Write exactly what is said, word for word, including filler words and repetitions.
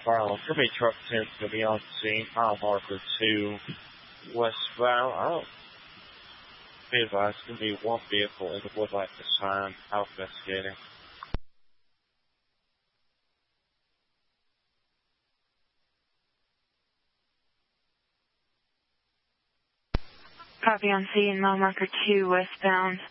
File for me, truck ten to be on scene, mile marker two, westbound. I don't be advised, it's going to be one vehicle in the woodlight this time, out investigating. Copy on scene, mile marker two, westbound.